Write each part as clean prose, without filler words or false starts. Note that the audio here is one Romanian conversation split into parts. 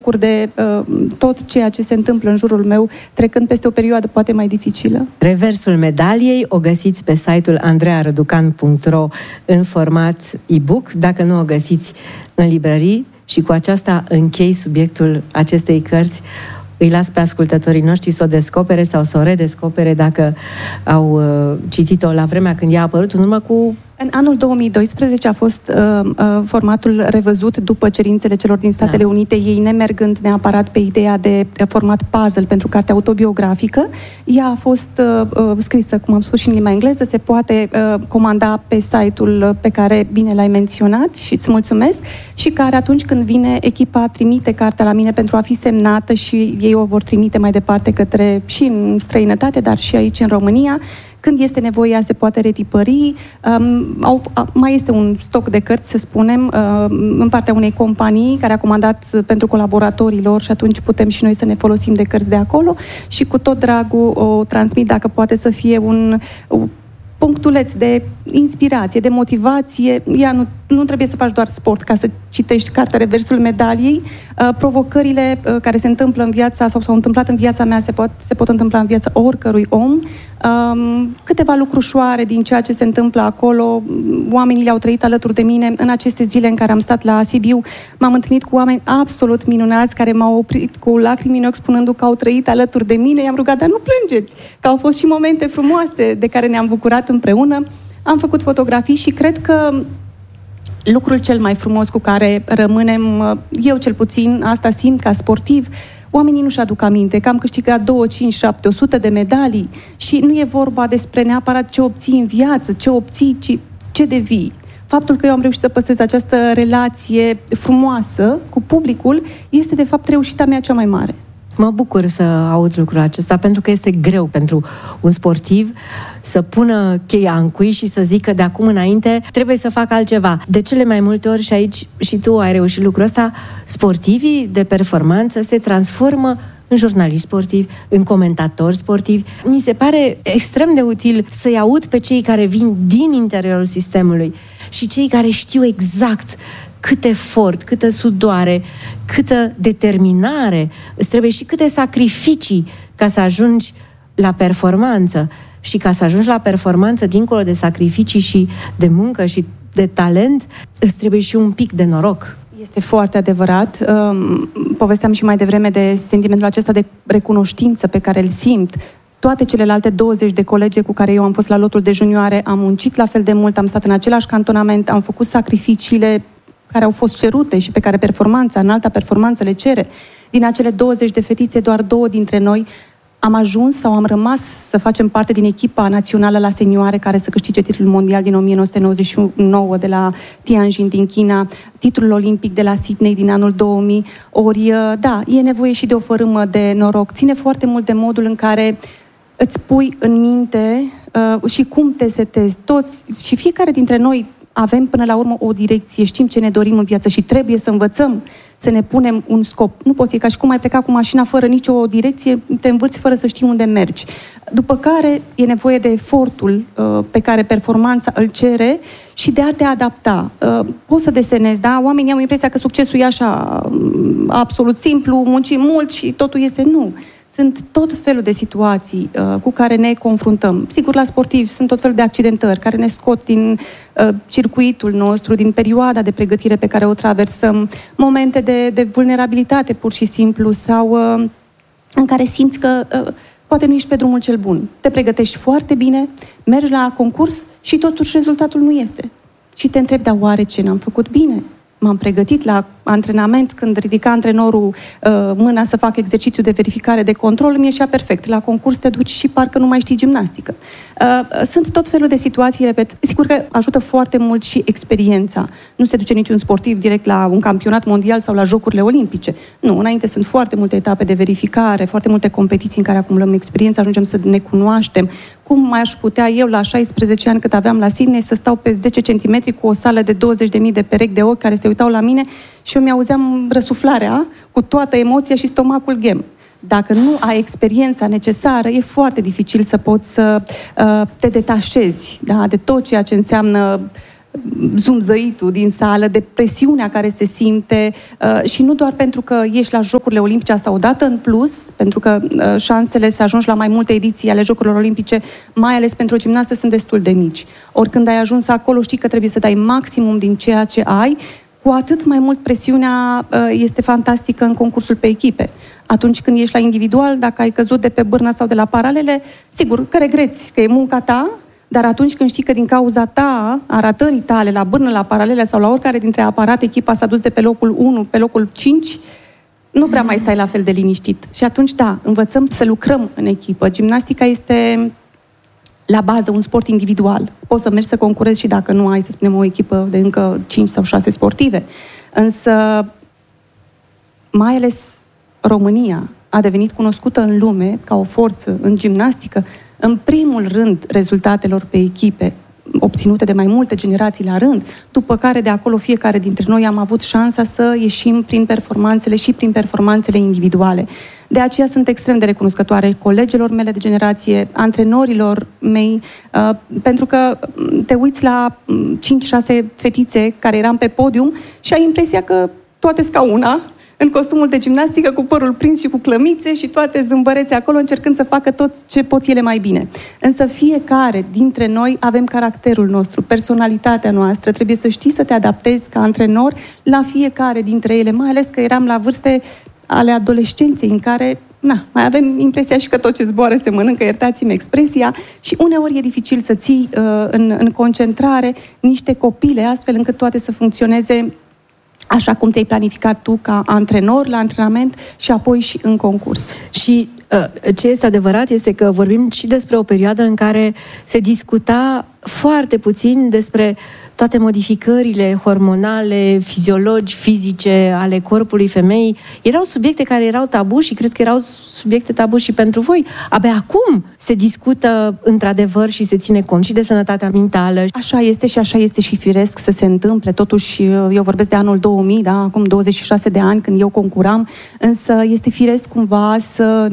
de tot ceea ce se întâmplă în jurul meu, trecând peste o perioadă poate mai dificilă. Reversul medaliei o găsiți pe site-ul andrearăducan.ro în format e-book, dacă nu o găsiți în librării. Și cu aceasta închei subiectul acestei cărți. Îi las pe ascultătorii noștri să o descopere sau să o redescopere dacă au citit-o la vremea când ea a apărut, în urmă cu... În anul 2012 a fost formatul revăzut după cerințele celor din Statele Unite, ei nemergând neapărat pe ideea de format puzzle pentru cartea autobiografică. Ea a fost scrisă, cum am spus, și în limba engleză, se poate comanda pe site-ul pe care bine l-ai menționat și îți mulțumesc, și care atunci când vine echipa trimite cartea la mine pentru a fi semnată și ei o vor trimite mai departe către și în străinătate, dar și aici în România. Când este nevoie, ea se poate retipări. Mai este un stoc de cărți, să spunem, în partea unei companii care a comandat pentru colaboratorii lor și atunci putem și noi să ne folosim de cărți de acolo și cu tot dragul o transmit, dacă poate să fie un punctuleț de inspirație, de motivație. Ea nu trebuie să faci doar sport ca să citești cartea Reversul medaliei. Provocările care se întâmplă în viața sau s-au întâmplat în viața mea se pot întâmpla în viața oricărui om. Câteva lucrușoare din ceea ce se întâmplă acolo, oamenii le-au trăit alături de mine. În aceste zile în care am stat la Sibiu, m-am întâlnit cu oameni absolut minunați care m-au oprit cu lacrimi în ochi spunându că au trăit alături de mine. I-am rugat, dar nu plângeți, că au fost și momente frumoase de care ne-am bucurat împreună. Am făcut fotografii și cred că lucrul cel mai frumos cu care rămânem, eu cel puțin, asta simt ca sportiv, oamenii nu-și aduc aminte că am câștigat 2, 5, 7, 100 de medalii și nu e vorba despre neapărat ce obții în viață, ce obții, ci ce devii. Faptul că eu am reușit să păstrez această relație frumoasă cu publicul este, de fapt, reușita mea cea mai mare. Mă bucur să aud lucrul acesta, pentru că este greu pentru un sportiv să pună cheia în cui și să zică de acum înainte trebuie să fac altceva. De cele mai multe ori, și aici și tu ai reușit lucrul ăsta, sportivii de performanță se transformă în jurnaliști sportivi, în comentatori sportivi. Mi se pare extrem de util să-i aud pe cei care vin din interiorul sistemului și cei care știu exact cât efort, câtă sudoare, câtă determinare îți trebuie și câte sacrificii ca să ajungi la performanță. Și ca să ajungi la performanță, dincolo de sacrificii și de muncă și de talent, îți trebuie și un pic de noroc. Este foarte adevărat. Povesteam și mai devreme de sentimentul acesta de recunoștință pe care îl simt. Toate celelalte 20 de colege cu care eu am fost la lotul de junioare, am muncit la fel de mult, am stat în același cantonament, am făcut sacrificiile care au fost cerute și pe care performanța, înalta performanță le cere. Din acele 20 de fetițe, doar 2 dintre noi am ajuns sau am rămas să facem parte din echipa națională la senioare care să câștige titlul mondial din 1999 de la Tianjin din China, titlul olimpic de la Sydney din anul 2000. Ori, da, e nevoie și de o fărâmă de noroc. Ține foarte mult de modul în care îți pui în minte și cum te setezi. Toți și fiecare dintre noi avem până la urmă o direcție, știm ce ne dorim în viață și trebuie să învățăm să ne punem un scop. Nu poți, e ca și cum ai pleca cu mașina fără nicio direcție, te învârți fără să știi unde mergi. După care e nevoie de efortul pe care performanța îl cere și de a te adapta. Poți să desenezi, da? Oamenii au impresia că succesul e așa absolut simplu, muncim mult și totul iese. Nu. Sunt tot felul de situații cu care ne confruntăm. Sigur, la sportivi sunt tot felul de accidentări care ne scot din circuitul nostru, din perioada de pregătire pe care o traversăm, momente de vulnerabilitate pur și simplu sau în care simți că poate nu ești pe drumul cel bun. Te pregătești foarte bine, mergi la concurs și totuși rezultatul nu iese. Și te întrebi, dar oare ce n-am făcut bine? M-am pregătit la antrenament, când ridica antrenorul mâna să fac exercițiu de verificare, de control, îmi ieșea perfect. La concurs te duci și parcă nu mai știi gimnastică. Sunt tot felul de situații, repet. Sigur că ajută foarte mult și experiența. Nu se duce niciun sportiv direct la un campionat mondial sau la Jocurile Olimpice. Nu, înainte sunt foarte multe etape de verificare, foarte multe competiții în care acumulăm experiență, ajungem să ne cunoaștem. Cum mai aș putea eu, la 16 ani, cât aveam la Sydney, să stau pe 10 centimetri cu o sală de 20.000 de perechi de ochi care se uitau la mine și eu mi-auzeam răsuflarea cu toată emoția și stomacul ghem. Dacă nu ai experiența necesară, e foarte dificil să poți să te detașezi, da, de tot ceea ce înseamnă zumzăitul din sală, de presiunea care se simte și nu doar pentru că ești la Jocurile Olimpice, asta odată în plus, pentru că șansele să ajungi la mai multe ediții ale Jocurilor Olimpice, mai ales pentru o gimnastă, sunt destul de mici. Ori când ai ajuns acolo, știi că trebuie să dai maximum din ceea ce ai, cu atât mai mult presiunea este fantastică în concursul pe echipe. Atunci când ești la individual, dacă ai căzut de pe bârnă sau de la paralele, sigur că regreți că e munca ta, dar atunci când știi că din cauza ta, a ratării tale la bârnă, la paralele sau la oricare dintre aparate, echipa s-a dus de pe locul 1 pe locul 5, nu prea mai stai la fel de liniștit. Și atunci, da, învățăm să lucrăm în echipă. Gimnastica este la bază un sport individual. Poți să mergi să concurezi și dacă nu ai, să spunem, o echipă de încă 5 sau 6 sportive. Însă, mai ales România a devenit cunoscută în lume ca o forță în gimnastică, în primul rând rezultatelor pe echipe, obținute de mai multe generații la rând, după care de acolo fiecare dintre noi am avut șansa să ieșim prin performanțele individuale. De aceea sunt extrem de recunoscătoare colegilor mele de generație, antrenorilor mei, pentru că te uiți la 5-6 fetițe care eram pe podium și ai impresia că toate sunt ca una, în costumul de gimnastică, cu părul prins și cu clămițe și toate zâmbărețe acolo, încercând să facă tot ce pot ele mai bine. Însă fiecare dintre noi avem caracterul nostru, personalitatea noastră, trebuie să știi să te adaptezi ca antrenor la fiecare dintre ele, mai ales că eram la vârste ale adolescenței, în care mai avem impresia și că tot ce zboară se mănâncă, iertați-mi expresia, și uneori e dificil să ții în concentrare niște copile, astfel încât toate să funcționeze așa cum te-ai planificat tu ca antrenor la antrenament și apoi și în concurs. Și ce este adevărat este că vorbim și despre o perioadă în care se discuta foarte puțin despre toate modificările hormonale, fizice ale corpului femeii. Erau subiecte care erau tabu și cred că erau subiecte tabu și pentru voi. Abia acum se discută într-adevăr și se ține cont și de sănătatea mentală. Așa este și așa este și firesc să se întâmple. Totuși, eu vorbesc de anul 2000, da? Acum 26 de ani când eu concuram, însă este firesc cumva să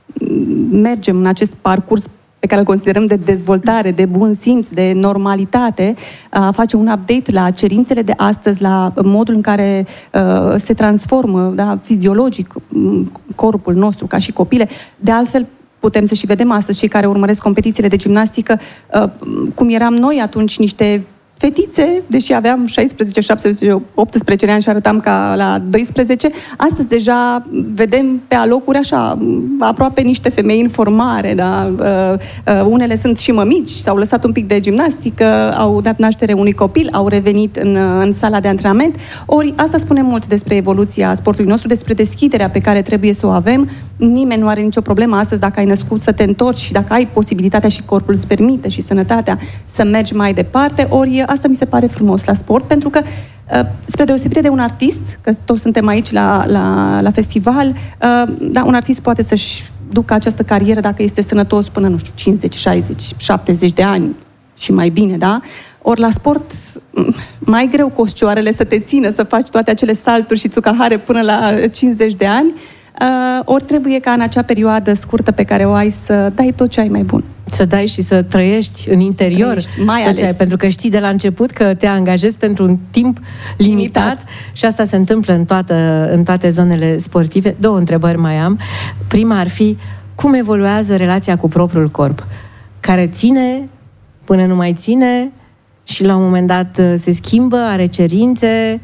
mergem în acest parcurs pe care îl considerăm de dezvoltare, de bun simț, de normalitate, a face un update la cerințele de astăzi, la modul în care se transformă, da, fiziologic corpul nostru ca și copile. De altfel, putem să și vedem astăzi, cei care urmăresc competițiile de gimnastică, cum eram noi atunci, niște fetițe, deși aveam 16, 17, 18 ani și arătam ca la 12, astăzi deja vedem pe alocuri așa, aproape niște femei în formare, da? Unele sunt și mămici, s-au lăsat un pic de gimnastică, au dat naștere unui copil, au revenit în sala de antrenament. Ori asta spune mult despre evoluția sportului nostru, despre deschiderea pe care trebuie să o avem. Nimeni nu are nicio problemă astăzi dacă ai născut să te întorci și dacă ai posibilitatea și corpul îți permite și sănătatea să mergi mai departe. Ori asta mi se pare frumos la sport, pentru că spre deosebire de un artist, că toți suntem aici la festival, da, un artist poate să-și ducă această carieră dacă este sănătos până, nu știu, 50, 60, 70 de ani și mai bine, da? Ori la sport, mai greu coscioarele să te țină, să faci toate acele salturi și țucahare până la 50 de ani, ori trebuie ca în acea perioadă scurtă pe care o ai să dai tot ce ai mai bun. Să dai și să trăiești în interior, mai ales. Pentru că știi de la început că te angajezi pentru un timp limitat și asta se întâmplă în toate zonele sportive. 2 întrebări mai am. Prima ar fi, cum evoluează relația cu propriul corp? Care ține până nu mai ține și la un moment dat se schimbă, are cerințe,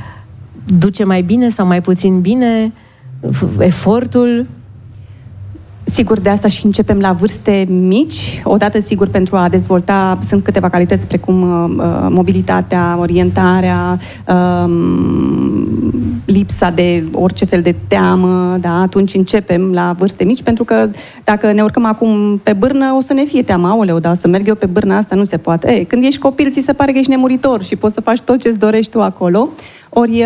duce mai bine sau mai puțin bine efortul? Sigur, de asta și începem la vârste mici. Odată, sigur, pentru a dezvolta, sunt câteva calități precum mobilitatea, orientarea, lipsa de orice fel de teamă, da? Atunci începem la vârste mici, pentru că dacă ne urcăm acum pe bârnă, o să ne fie teama, aoleu, da, să merg eu pe bârna asta, nu se poate. Când ești copil, ți se pare că ești nemuritor și poți să faci tot ce-ți dorești tu acolo. Ori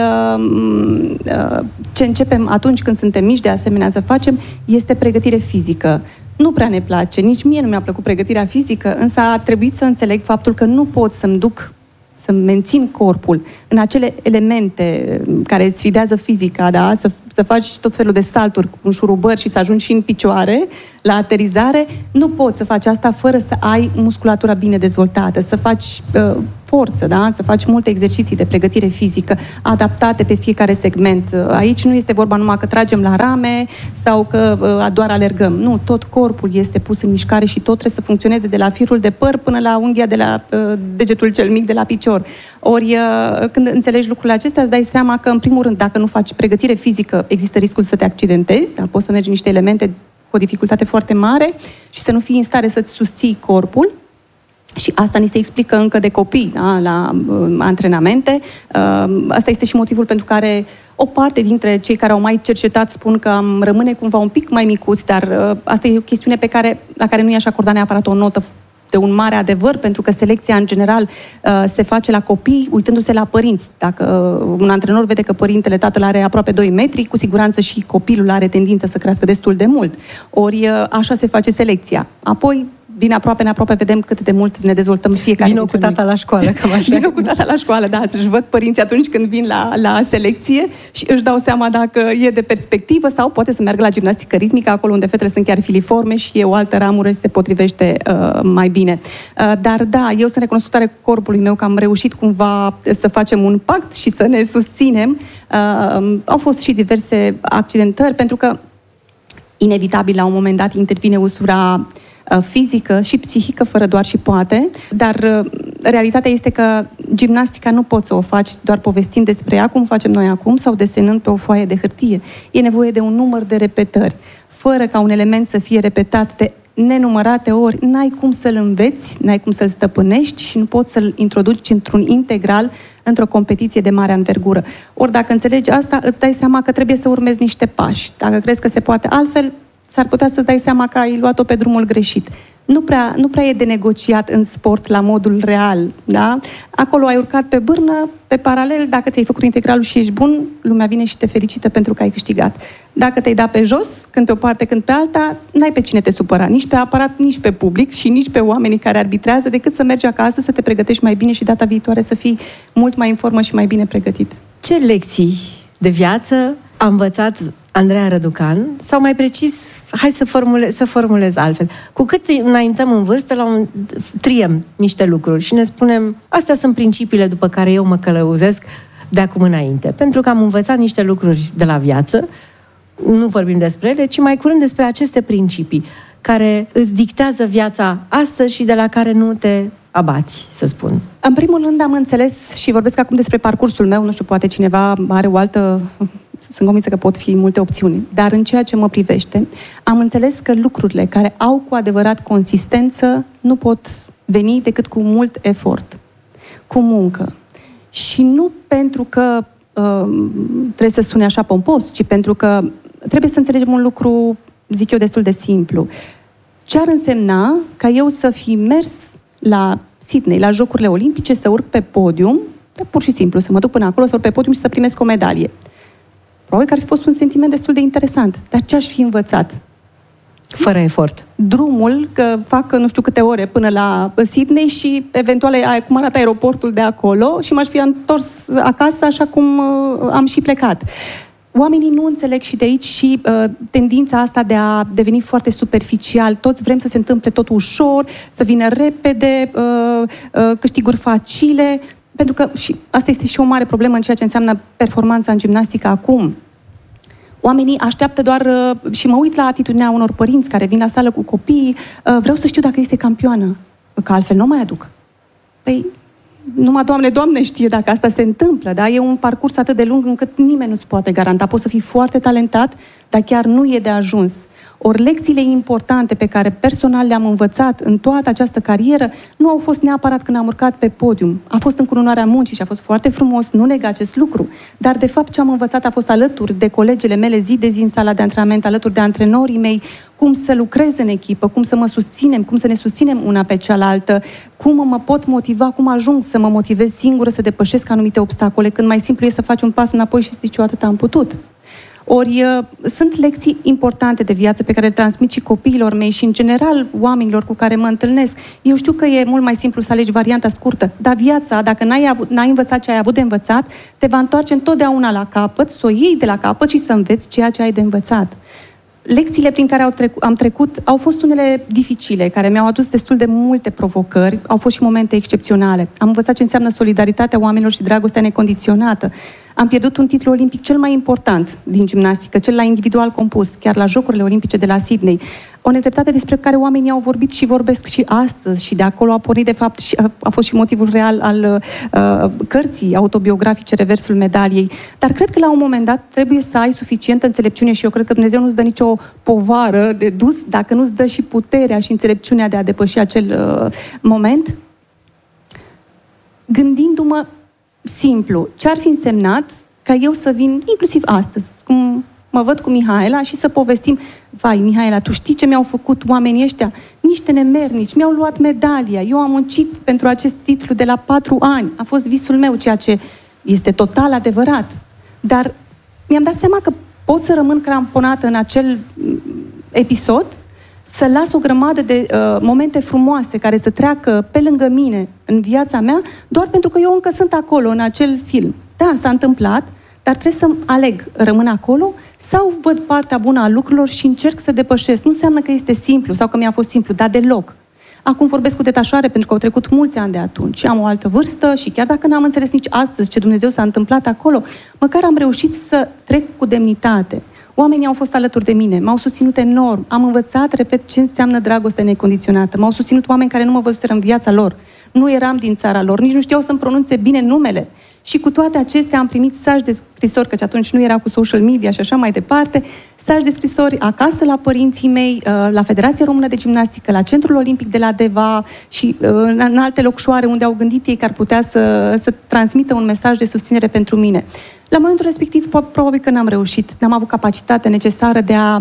ce începem atunci când suntem mici, de asemenea, să facem, este pregătire fizică. Nu prea ne place, nici mie nu mi-a plăcut pregătirea fizică, însă a trebuit să înțeleg faptul că nu pot să-mi mențin corpul în acele elemente care sfidează fizica, da? Să faci tot felul de salturi cu șurubări și să ajungi și în picioare la aterizare. Nu poți să faci asta fără să ai musculatura bine dezvoltată, să faci forță, da? Să faci multe exerciții de pregătire fizică adaptate pe fiecare segment. Aici nu este vorba numai că tragem la rame sau că doar alergăm. Nu, tot corpul este pus în mișcare și tot trebuie să funcționeze de la firul de păr până la unghia de la degetul cel mic de la picior. Ori când înțelegi lucrurile acestea, îți dai seama că, în primul rând, dacă nu faci pregătire fizică, există riscul să te accidentezi, da? Poți să mergi niște elemente cu o dificultate foarte mare și să nu fii în stare să-ți susții corpul. Și asta ni se explică încă de copii, da? La antrenamente. Asta este și motivul pentru care o parte dintre cei care au mai cercetat spun că am rămâne cumva un pic mai micuți, dar asta e o chestiune la care nu i-aș acorda neapărat o notă de un mare adevăr, pentru că selecția în general se face la copii uitându-se la părinți. Dacă un antrenor vede că părintele, tatăl are aproape 2 metri, cu siguranță și copilul are tendința să crească destul de mult. Ori așa se face selecția. Apoi, din aproape în aproape vedem cât de mult ne dezvoltăm fiecare. Vino cu tata la școală, cam așa. Vino cu tata la școală, da. Își văd părinții atunci când vin la selecție și își dau seama dacă e de perspectivă sau poate să meargă la gimnastică ritmică, acolo unde fetele sunt chiar filiforme și e o altă ramură și se potrivește mai bine. Dar da, eu sunt recunoscătoare corpului meu că am reușit cumva să facem un pact și să ne susținem. Au fost și diverse accidentări, pentru că inevitabil la un moment dat intervine usura fizică și psihică, fără doar și poate, dar realitatea este că gimnastica nu poți să o faci doar povestind despre ea, cum facem noi acum, sau desenând pe o foaie de hârtie. E nevoie de un număr de repetări. Fără ca un element să fie repetat de nenumărate ori, n-ai cum să-l înveți, n-ai cum să-l stăpânești și nu poți să-l introduci într-un integral într-o competiție de mare anvergură. Ori dacă înțelegi asta, îți dai seama că trebuie să urmezi niște pași. Dacă crezi că se poate altfel, s-ar putea să-ți dai seama că ai luat-o pe drumul greșit. Nu prea e de negociat în sport la modul real, da? Acolo ai urcat pe bârnă, pe paralel, dacă ți-ai făcut integralul și ești bun, lumea vine și te felicită pentru că ai câștigat. Dacă te-ai dat pe jos, când pe o parte, când pe alta, n-ai pe cine te supăra, nici pe aparat, nici pe public și nici pe oamenii care arbitrează, decât să mergi acasă, să te pregătești mai bine și data viitoare să fii mult mai în formă și mai bine pregătit. Ce lecții de viață a învățat Andreea Răducan, sau mai precis, hai să formulez altfel. Cu cât înaintăm în vârstă, triem niște lucruri și ne spunem, astea sunt principiile după care eu mă călăuzesc de acum înainte. Pentru că am învățat niște lucruri de la viață, nu vorbim despre ele, ci mai curând despre aceste principii care îți dictează viața astăzi și de la care nu te abați, să spun. În primul rând am înțeles, și vorbesc acum despre parcursul meu, nu știu, poate cineva are o altă... Sunt convinsă că pot fi multe opțiuni, dar în ceea ce mă privește, am înțeles că lucrurile care au cu adevărat consistență nu pot veni decât cu mult efort, cu muncă. Și nu pentru că trebuie să sune așa pompos, ci pentru că trebuie să înțelegem un lucru, zic eu, destul de simplu. Ce ar însemna ca eu să fi mers la Sydney, la Jocurile Olimpice, să urc pe podium, pur și simplu, să mă duc până acolo, să urc pe podium și să primesc o medalie. Probabil că ar fi fost un sentiment destul de interesant. Dar ce aș fi învățat? Fără efort. Drumul, că fac nu știu câte ore până la Sydney și eventual cum arată aeroportul de acolo și m-aș fi întors acasă așa cum am și plecat. Oamenii nu înțeleg și de aici și tendința asta de a deveni foarte superficial. Toți vrem să se întâmple tot ușor, să vină repede, câștiguri facile. Pentru că și asta este și o mare problemă în ceea ce înseamnă performanța în gimnastică acum. Oamenii așteaptă doar, și mă uit la atitudinea unor părinți care vin la sală cu copiii, vreau să știu dacă este campioană, că altfel nu mai aduc. Păi, numai Doamne știe dacă asta se întâmplă, da? E un parcurs atât de lung încât nimeni nu-ți poate garanta. Poți să fii foarte talentat, dar chiar nu e de ajuns. Ori lecțiile importante pe care personal le-am învățat în toată această carieră nu au fost neapărat când am urcat pe podium. A fost încununarea muncii și a fost foarte frumos, nu neg acest lucru. Dar de fapt ce am învățat a fost alături de colegele mele zi de zi în sala de antrenament, alături de antrenorii mei, cum să lucrez în echipă, cum să mă susținem, cum să ne susținem una pe cealaltă, cum mă pot motiva, cum ajung să mă motivez singură să depășesc anumite obstacole, când mai simplu e să faci un pas înapoi și să zici, eu atât am putut. Ori sunt lecții importante de viață pe care le transmit și copiilor mei și în general oamenilor cu care mă întâlnesc. Eu știu că e mult mai simplu să alegi varianta scurtă, dar viața, dacă n-ai învățat ce ai avut de învățat, te va întoarce întotdeauna la capăt, să o iei de la capăt și să înveți ceea ce ai de învățat. lecțiile prin care am trecut au fost unele dificile, care mi-au adus destul de multe provocări, au fost și momente excepționale. Am învățat ce înseamnă solidaritatea oamenilor și dragostea necondiționată. Am pierdut un titlu olimpic cel mai important din gimnastică, cel la individual compus, chiar la Jocurile Olimpice de la Sydney. O nedreptate despre care oamenii au vorbit și vorbesc și astăzi, și de acolo a pornit, de fapt, și a fost și motivul real al cărții autobiografice Reversul medaliei. Dar cred că la un moment dat trebuie să ai suficientă înțelepciune și eu cred că Dumnezeu nu-ți dă nicio povară de dus dacă nu-ți dă și puterea și înțelepciunea de a depăși acel moment. Gândindu-mă simplu, ce ar fi însemnat ca eu să vin, inclusiv astăzi, cum mă văd cu Mihaela și să povestim, vai, Mihaela, tu știi ce mi-au făcut oamenii ăștia? Niște nemernici, mi-au luat medalia, eu am muncit pentru acest titlu de la 4 ani, a fost visul meu, ceea ce este total adevărat. Dar mi-am dat seama că pot să rămân cramponată în acel episod, să las o grămadă de momente frumoase care să treacă pe lângă mine în viața mea, doar pentru că eu încă sunt acolo, în acel film. Da, s-a întâmplat, dar trebuie să aleg, rămân acolo sau văd partea bună a lucrurilor și încerc să depășesc. Nu înseamnă că este simplu sau că mi-a fost simplu, dar deloc. Acum vorbesc cu detașare pentru că au trecut mulți ani de atunci. Am o altă vârstă și chiar dacă n-am înțeles nici astăzi ce Dumnezeu s-a întâmplat acolo, măcar am reușit să trec cu demnitate. Oamenii au fost alături de mine, m-au susținut enorm, am învățat, repet, ce înseamnă dragoste necondiționată. M-au susținut oameni care nu mă văzuseră în viața lor. Nu eram din țara lor, nici nu știau să-mi pronunțe bine numele. Și cu toate acestea am primit saci de scrisori, căci atunci nu era cu social media și așa mai departe, saci de scrisori acasă la părinții mei, la Federația Română de Gimnastică, la Centrul Olimpic de la Deva și în alte locșoare unde au gândit ei că ar putea să transmită un mesaj de susținere pentru mine. La momentul respectiv, probabil că n-am reușit, n-am avut capacitatea necesară de a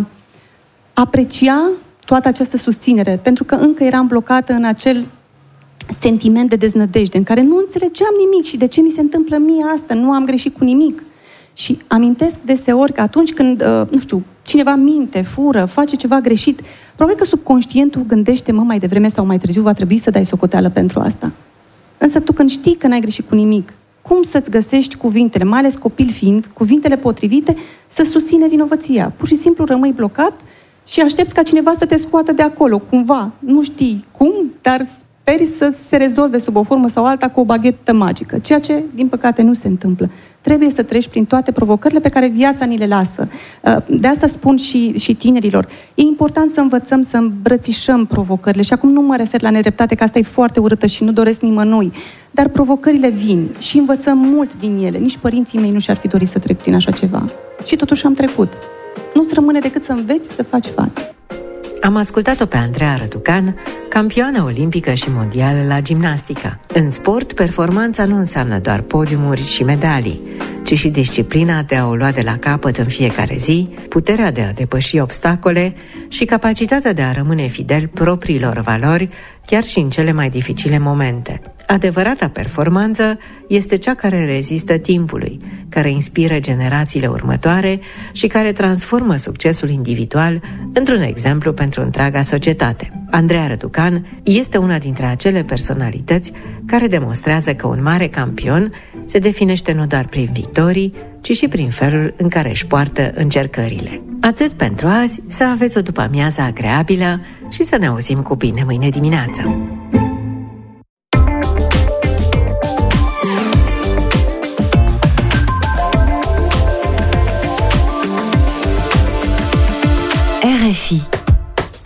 aprecia toată această susținere, pentru că încă eram blocată în acel sentiment de deznădejde, în care nu înțelegeam nimic și de ce mi se întâmplă mie asta, nu am greșit cu nimic. Și amintesc deseori că atunci când, cineva minte, fură, face ceva greșit, probabil că subconștientul gândește, mai devreme sau mai târziu va trebui să dai socoteală pentru asta. Însă tu când știi că n-ai greșit cu nimic, cum să-ți găsești cuvintele, mai ales copil fiind, cuvintele potrivite, să susține vinovăția? Pur și simplu rămâi blocat și aștepți ca cineva să te scoată de acolo, cumva. Nu știi cum, dar speri să se rezolve sub o formă sau alta cu o baghetă magică, ceea ce, din păcate, nu se întâmplă. Trebuie să treci prin toate provocările pe care viața ni le lasă. De asta spun și tinerilor. E important să învățăm să îmbrățișăm provocările. Și acum nu mă refer la nedreptate, că asta e foarte urâtă și nu doresc nimănui. Dar provocările vin și învățăm mult din ele. Nici părinții mei nu și-ar fi dorit să trec prin așa ceva. Și totuși am trecut. Nu-ți rămâne decât să înveți să faci față. Am ascultat-o pe Andreea Răducan, campioană olimpică și mondială la gimnastică. În sport, performanța nu înseamnă doar podiumuri și medalii, ci și disciplina de a o lua de la capăt în fiecare zi, puterea de a depăși obstacole și capacitatea de a rămâne fidel propriilor valori, chiar și în cele mai dificile momente. Adevărata performanță este cea care rezistă timpului, care inspiră generațiile următoare și care transformă succesul individual într-un exemplu pentru întreaga societate. Andreea Răducan este una dintre acele personalități care demonstrează că un mare campion se definește nu doar prin victorii, ci și prin felul în care își poartă încercările. Atât pentru azi, să aveți o după-amiază agreabilă și să ne auzim cu bine mâine dimineață. RFI